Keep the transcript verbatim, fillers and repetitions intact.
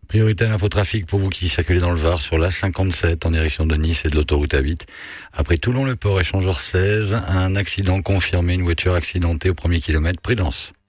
Priorité à l'infotrafic pour vous qui circulez dans le Var sur l'A cinquante-sept en direction de Nice et de l'autoroute A huit. Après Toulon-le-Port, échangeur seize, un accident confirmé, une voiture accidentée au premier kilomètre, prudence.